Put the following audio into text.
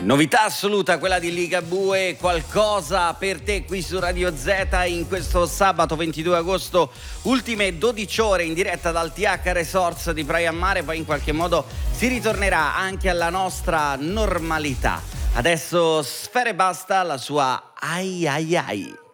Novità assoluta quella di Ligabue, qualcosa per te qui su Radio Z in questo sabato 22 agosto, ultime 12 ore in diretta dal TH Resorts di Praia a Mare, poi in qualche modo si ritornerà anche alla nostra normalità. Adesso Sfera Ebbasta, la sua Ai Ai Ai.